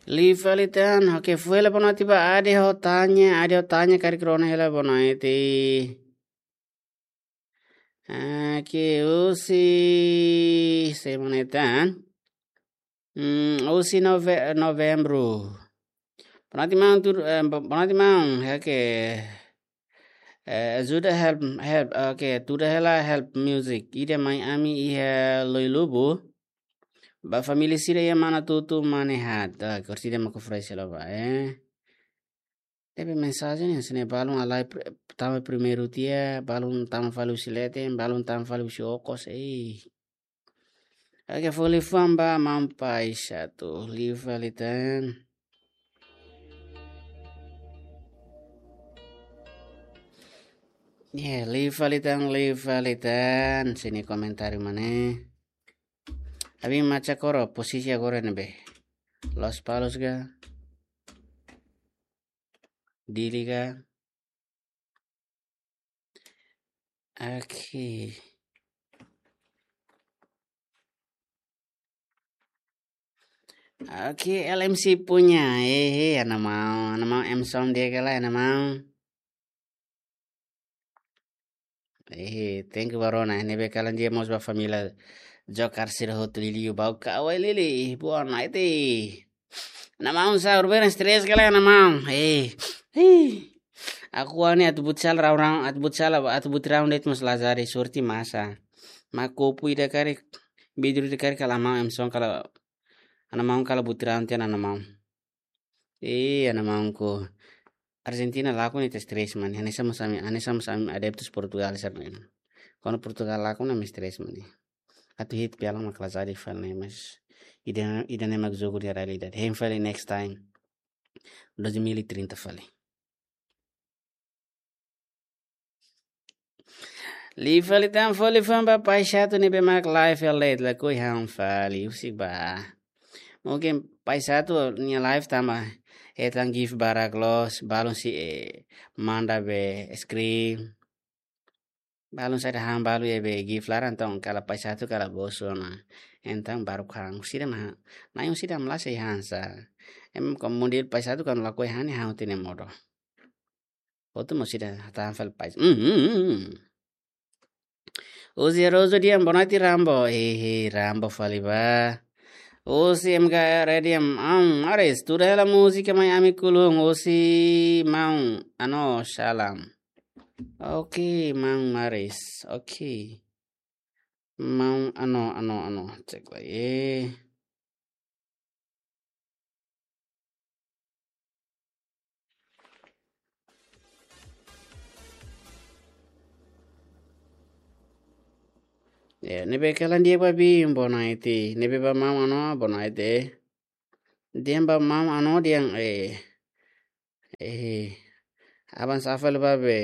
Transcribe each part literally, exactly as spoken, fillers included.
Livalitan, oke, fuela bono tiba ade ho tanya, ade ho tanya kari krona hela bono iti. Oke, usi semonetan. Hmm, usi nove novembro. Bonati mang tur, bonati mang, oke. Uh, Zuda help help okay Tuda hela help music ide Miami ihe loilubu ba família sira ya mana tutu manehat kursi dia mako fresh lá ba eh teve mensagem sine balun alai tama primeiro dia balun tama falu silete balun tama falu siokos eh oke foli famba mampai satu livalitan yeah livalitan livalitan sini komentar mana Abi maca koro posisi agora nebe. Los palos ga. Dili ga. Aqui. Aqui L M C punya. Eh, ana mau, ana mau M Sound dia kala ana mau. Eh, thank you Barona. Nebe kala dia mos ba família Jokar sirho tuliliu bau kawai lili. Buon naiti. Ana mau sa urban stress kala ana mau. Eh. Eh. Aku ani atu butsal raurang atu butsal atu butraun det mas lazari surti masa. Makopu ida kari bidur ida kari kala mau emsong kala ana mau kala butraun tian ana mau. Eh ana mau ko Argentina laku ni stress man. Ani sama sami ani sama sami adeptus Portugal sarmen. Kono Portugal laku na stress man. Atu hit piala mak lazari fal ne mas. Ida ida ne mag jogo di realidade. Hem fale next time. dois mil e trinta fale. Livalitan foli famba pai chato ni bemak live ya late la koi ham fali usik ba. Mungkin pai satu ni live tama etang give barak los balon si eh, manda be es krim. Balon sa ham balu ya be give laran tong kala pai satu kala boso na. Entang baru kang sida mah. Na yung sida mlase hansa. Em kemudian pai satu kan lakoi hani hau tine modo. Otu mo sida tahan fal pai. Mm -hmm. Usi rozo dia bonati rambo hehe rambo faliba. Usi mga ready am am ares tura la musica Miami kulung usi mau ano salam. Okay mau maris. Okay. Mau ano ano ano cek lagi. Ya, nebe kalan dia babi bona iti. Nebe ba mau ano bona iti. Dia ba mau ano dia eh eh aban safal ba be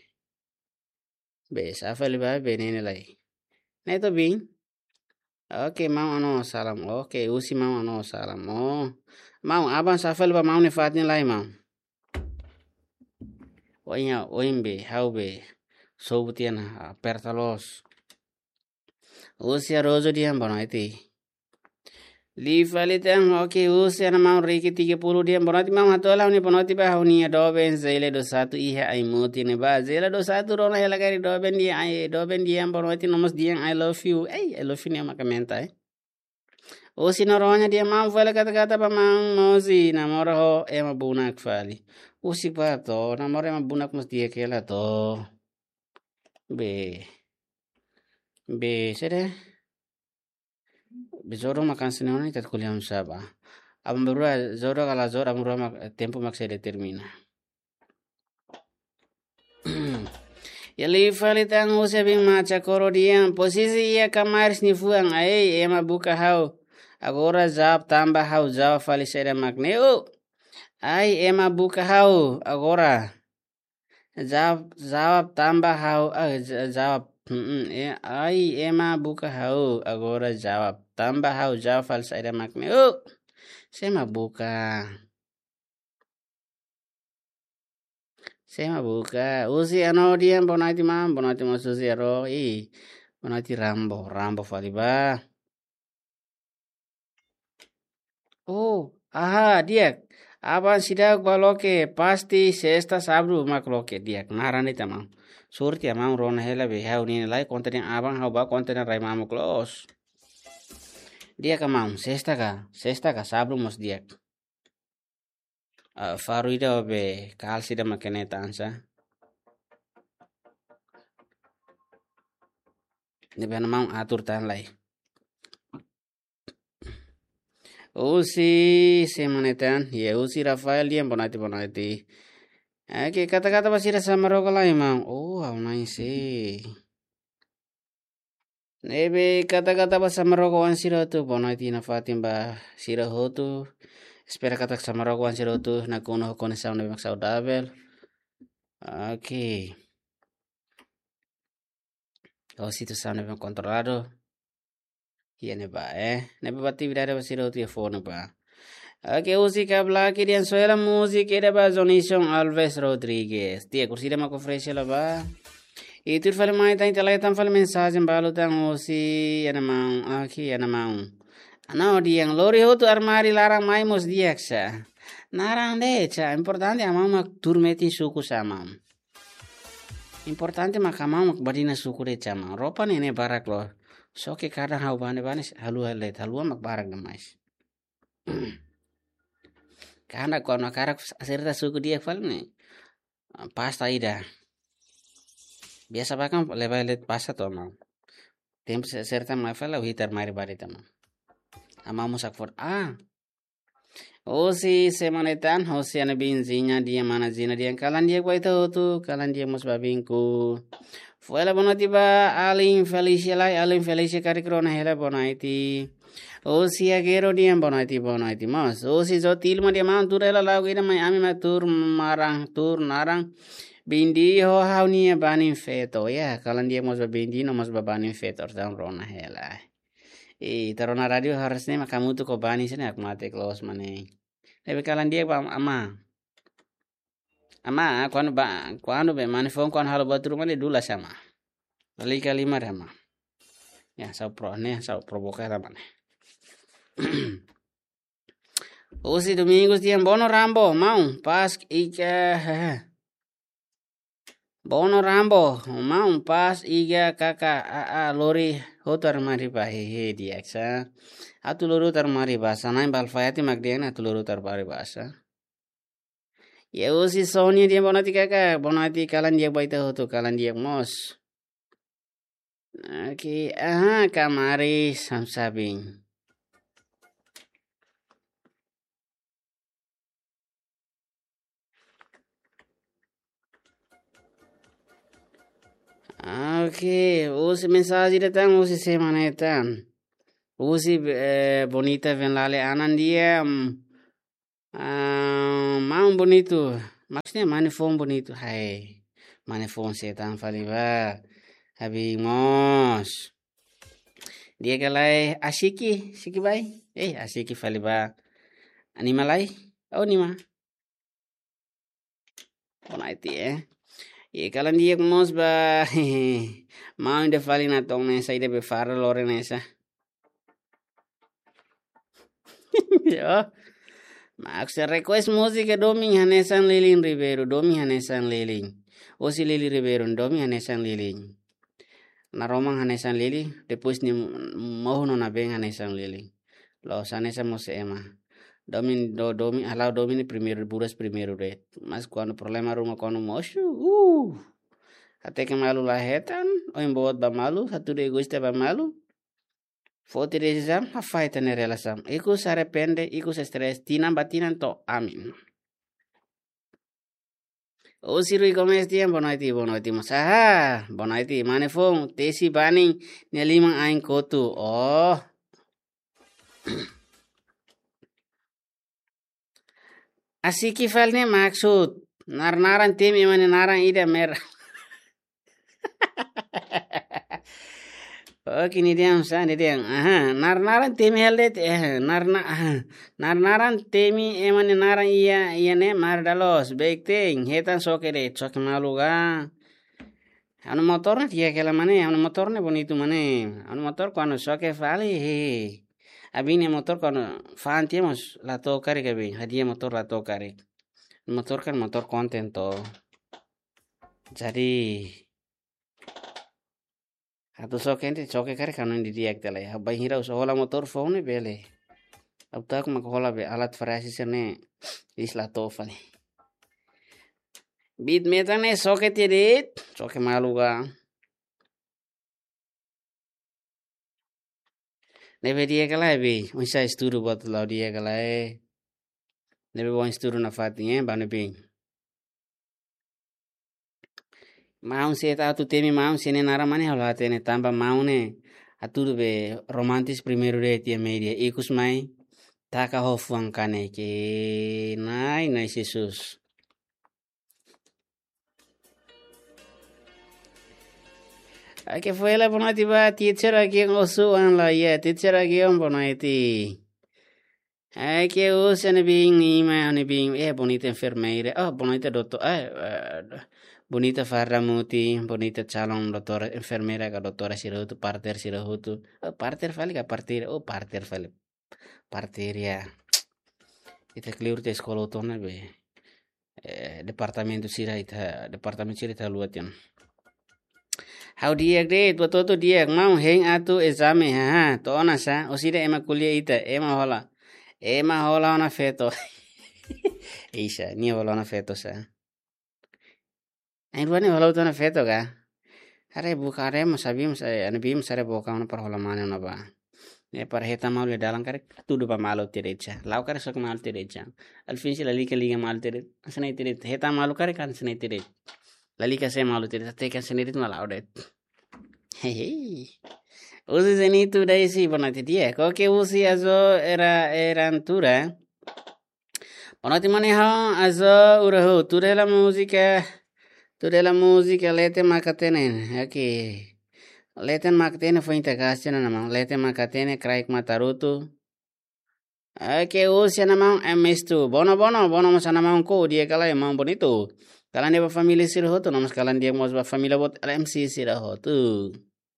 be safal ba be nene lai. Na itu bing. Oke mau ano salam. Oke usi mau ano salam. Oh. Mau aban safal ba mau ne fatni lai mau. Oinya oimbe haube sobutiana pertalos. Usi rozo dia bona iti. Livalitan oke usi ana mau riki tiga puluh dia bonati mau hatola ni bonati ba hauni do ben zele do satu ihe ai muti ne ba zele do satu rona hela kari do ben dia ai do ben dia bonati nomos dia I love you ei I love you ni makamenta eh usi no ronya dia mau fala kata kata pa mau mosi na moro ho ema bunak fali usi pa to na moro ema bunak mos dia kela to be be sere Bezoro makan senone tat kuliam saba. Abang berua zoro kala zoro abang berua tempo mak se determina. Ya livali tang use bing macha koro diam posisi ia kamar snifuang ai ema buka hau. Agora zap tambah hau zap fali sere magneo. Ai ema buka hau agora. Zap zap tambah hau zap Mm, eh, ai ema buka hau agora jawab tambah hau jawab falsa ada makna oh saya mah buka saya mah buka usi ano dia bonati mam bonati masusi aro i bonati rambo rambo faliba oh Aha, diak. Aban sidak baloke pasti sesta sabru makloke diak. Narani tamam. Surti amam rona hela be hau ni lai konten abang hau ba konten rai mamu close. Dia kamam sesta ka sesta ka sabru mos diak. Uh, faru ida be kal sida makene tansa. Ni bana mam atur tan lai. Usi semanetan ya usi Rafael dia bonati bonati. Oke kata-kata pasira sama rogo lai mam. Oh, how nice. Nebe kata-kata pas sama rogo wan sira tu bonati na Fatim ba sira hotu. Espera kata sama rogo wan sira tu na kuno kone sa nebe maksa udabel. Oke. Oh situ sa nebe controlado. Iya neba eh. Nebe bati bidare pasira tu ya phone ba. Oke, música black y suela música era ba Jonison Alves Rodriguez. Tia kursida mako fresh la ba. E tu fala mai tan tela tan fala mensagem balu tan osi ana mau aqui ana mau. Ana diang lori hotu armari larang mai mos diaksa. Narang de cha importante amam mak turmeti suku sama. Importante mak amam mak badina suku de chama. Ropa nene barak lo. Soke kadang hau bane bane halu halet halu mak barak demais. Karena kau nak karak aserta suku dia fal nih pasta ida biasa bahkan lebih let pasta tuh mau tempo aserta mai fal hitar mari bari tama ama musak for ah oh si semanetan oh si ane binzinya dia mana zina dia kalan dia kuai tahu tu kalan dia mus babingku fuela bonatiba aling felicia lai aling felicia kari krona hela bonaiti o si agero dia bonaiti bonaiti mas o si zo tilma dia man turela lagu ina mai ami ma tur marang tur narang bindi ho hauni banin feto ya kalan dia mas bindi no mas babanin feto dan rona hela e tarona radio harusnya makamu tu ko bani sini aku mate close mane tapi kalan dia ama ama kuan ba kuan be mane phone kuan halo batur mane dula sama lali kalima rama ya sa pro ne sa provocar mane Usi domingos dia bono rambo mau pas ika bono rambo mau pas iga kaka a a lori hotar mari ba he he dia sa atu loru tar mari basa nai bal fayati magdiana atu loru tar mari basa ya usi sonia dia bonati kaka bonati kalan dia baita hotu kalan dia mos Oke aha kamari sam sabing Oke, usi mensagem datang usi semana datang. Usi eh, bonita venlale anan dia um, uh, mau bonito. Maksudnya mana phone bonito. Hai, mana phone setan faliba. Habi mos. Dia kalai asiki, siki bai. Eh, asiki faliba. Animalai? Oh, nima. Bonaiti eh. E kalan dia mos ba mau inde fali na tong nesa ide be fara lore nesa. Yo. Max request música domi hanesan lilin Ribeiro, domi hanesan lilin. Osi lili Ribeiro, domi hanesan lilin. Na romang hanesan lili, depois ni mohono na beng hanesan lili. Lo sanesa mos ema. Domin do domi alau domini primeiro buras primeiro red. Mas quando problema ruma quando moshu, uh. Até que malu lahetan, o embot ba malu, satu de egoista ba malu. Foti de exam, a fight ne relação. Iku se arrepende, iku se stress, tinan batinan to, amin. O siru ikomes tian bonaiti bonaiti mas. Ah, bonaiti manefong, tesi baning, nelimang aing kotu. Oh. Asiki falne maksud nar-naran tim imane naran ida mer. Oh kini dia sa ni dia. Aha, nar-naran tim heldet eh narna nar-naran temi imane naran iya iya ne mar dalos baik ting hetan soke de sok maluga. Anu motor dia kela mane anu motor ne bonito mane. Anu motor kuano soke fali he. abin ya motor kan fanti mas lato kari kabin hadiah motor lato kari motor kan motor konten to jadi atau soke ente soke kari kanon di diak tela ya bai hira usohola motor phone bele abtak mak hola be alat variasi sene isla tofani bit metane soke tirit soke maluga nebe dia kala be unsa sturu bot lau dia kala e nebe bon sturu na fatinha bane be maun se ta tu temi maun sene nara mane hola tene tamba maune aturu be romantis primeiro de tia media ikus mai taka hofuang kane ke nai nai Jesus Ake fue la bonati ba teacher aquí en osu an la ya teacher aquí on bonati. Ake usan bing ima on bing eh bonita enfermeira. Oh bonita doctor eh eh, bonita farramuti, bonita calon doctora enfermera ka doctora sirotu parter sirotu. Oh parter fali ka partir oh parter fali. Partir ya. Ita clear te sekolah tona be. Eh, departamento sira ita departamento sira ita luatian. How diak de to to diak mau heng atu exame ha to ona sa osida ema kuliah ita ema hola ema hola ona feto isa ni hola ona feto sa ai ruani hola ona feto ga are buka are mo sabim sa ani bim sare boka ona par hola mane ona ba ne par heta mau le dalang kare tudu pa malo tirecha lau kare sok mal tirecha al fin si la liga liga mal tiret asne tiret heta malu kare kan sne tiret la liga se malu tiret te kan sne tiret malau det Hehe. Usi zenitu dai si bonati dia. Koke usi azo era erantura. Bonati maneha azo uraho. Ture la musica. Ture la musica lete makatene. Aki. Leten makatene foi integraciona namang. Lete makatene kraik matarutu. Aki usi namang emestu. Bono bono. Bono masa namang ko. Dia kala emang bonito. Kalan dia família sirahoto. Namas kalan dia mos família bot L M C sirahoto.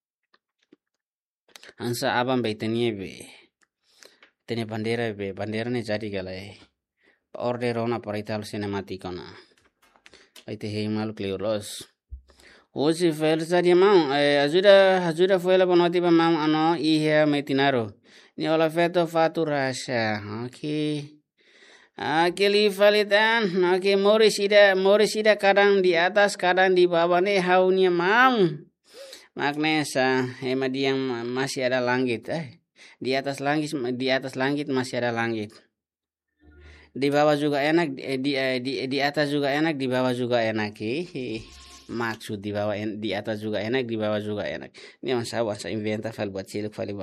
Ansa abang be tenia be tenia bandera be bandera ne jadi galai order ona parital cinematica na aite hei malu cleoros osi fel sadia mau ajuda ajuda foi la bonoti ba mau ano ihia metinaro ni ola feto faturasha okay Akili falitan okay morisida morisida kadang di atas kadang di bawah ne haunya mau Magnesa, ema dia masih ada langit, eh. Di atas langit, di atas langit masih ada langit. Di bawah juga enak, di di di, di atas juga enak, di bawah juga enak. Hihi. Maksud di bawah di atas juga enak, di bawah juga enak. Ini yang saya saya inventa file buat cilik file ba.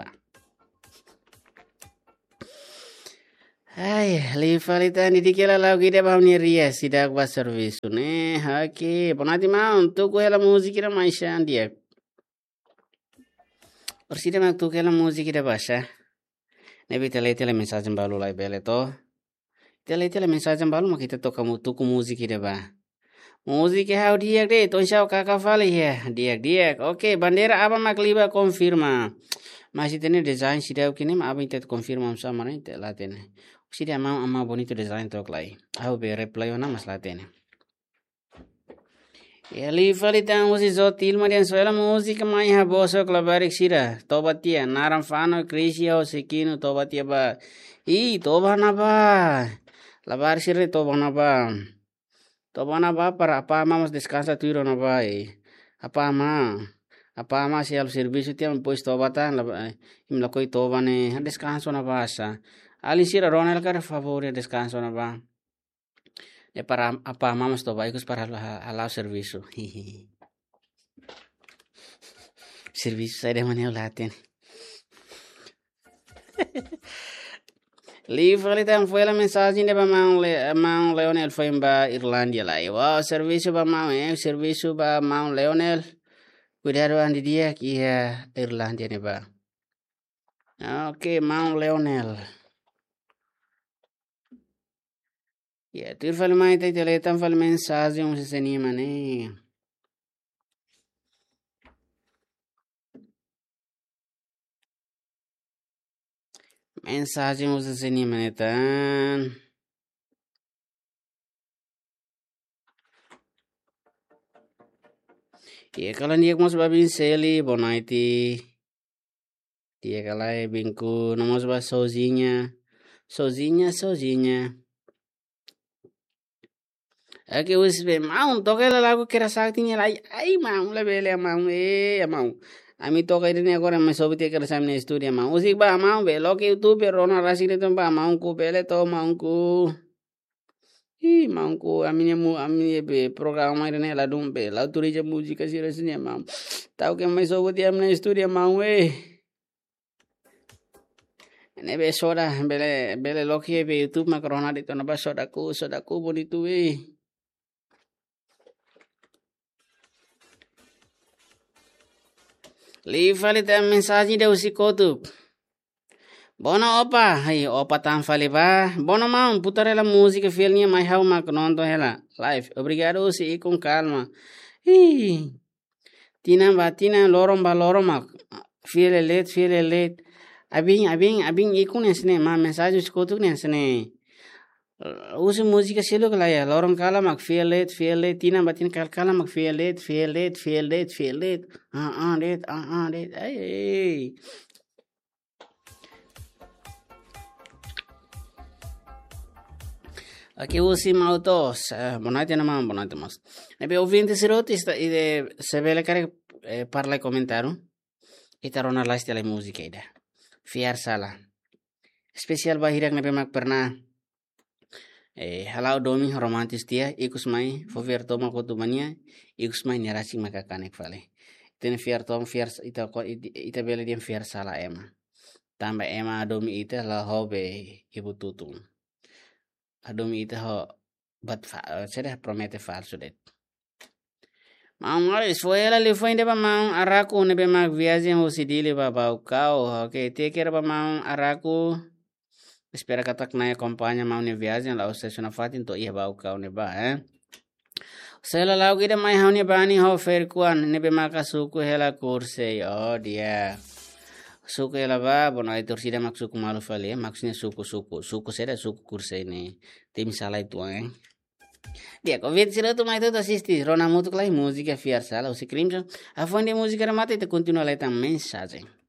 Ay, li falita ni dikira lagi dia bahu ni ria sidak ba service ne. Oke, ponati mau untuk hela musik maisha dia. Orsida mak tu kela musik ida basha. Nebi tele tele mensagem balu lai bele to. Tele tele mensagem balu mak kita to kamu tu ku musik ida ba. Musik hau diak de to shau kakak fali ya. Diak diak. Oke, bandera apa mak liba confirma. Masih tene design sida kini ma abin tet confirma sa mana te latene. Sida mau ama bonito design tok lai. Au be reply ona mas latene. Eli falitan usi zotil marian soela música mai ha boso klabarik sira tobatia naram fano krisia o sekino tobatia ba i tobana ba labar sire tobana ba tobana ba para apa mas descansa tuiro na ba e apa ma apa ma si al serviço tiam pois tobatan im la koi tobane descanso na basa ali sira ronel kar favore descanso na ba Ya para apa mamos to baikos para alau serviço. Serviço sai de maneira laten. Livre então foi a mensagem de Bamão Mão Leonel foi para Irlândia lá. Wow, serviço para Mão, é serviço para Mão Leonel. Cuidado andi dia que é Irlândia ne ba. Okay, Mão Leonel. Ya, tu fal mai te tele tan fal mensagem um se anima né. Mensagem usa sini manetan. Iya kalau dia mau sebab seli bonaiti. Dia kalau bingku nomor sebab sozinya. Sozinha, sozinha. Aqui os be mau toca ela lago que era saktinya lai ai mau la bele mau e mau. Ami toca ini agora mas soube ter que ela sabe na estúdio mau. Usik ba mau be lo que YouTube rona rasine to ba mau ku bele to mau ku. Ih mau ku ami mu ami be programa ini la dum be la turija música sira sini mau. Tahu que mas soube ter na estúdio mau e. Ini be soda bele bele lo que be YouTube ma corona dito na ba soda ku soda ku bonito e. Li fali tem mensagem de usi kotuk. Bono opa, hai opa tam fali ba. Bono mau putar ela música filminha mais hau mak nonto ela live. Obrigado usi e com calma. Ih. Tina ba tina lorom ba lorom mak. File let file let. Abing abing abing ikun nesne ma mensagem usi kotuk nesne. Usi música silo que lá é lorom kala mak fielet fielet tina batin kal kala mak fielet fielet fielet fielet ah ah det ah ah det ai aqui usi mautos bonate na mam bonate mas nebe ouvinte sirot ista ide se vele care parla comentaru ita rona la stela música ida fiar sala spesial bahirak nebe mak pernah Eh, halau domi romantis dia, ikus mai, fovier toma kotumania, ikus mai nerasi maka kanek vale. Ten fiar tom fiar ita ko ita bele dia fiar sala ema. Tambah ema domi ita la hobe ibu tutung. Adomi ita ho bat fa, seda promete falso det. Mau ngale suela li foi ndeba mau araku nebe mag viagem ho sidile ba bau kau, okay, take care ba mau araku. Espera katak na acompanha mau ne viagem lá o sessão fatin to ia bau kau ne ba eh. Sela lau gida mai hau ne bani ho fer kuan ne be maka suku hela kurse oh dia. Suku hela ba bono ai torcida mak suku malu fale maksudnya suku suku suku seda suku kurse ne. Tim salah itu eh. Dia convite sira tu mai tu assistir rona mutu klai música fiar sala o se crimson a fonte música remata e te continua lá também mensagem.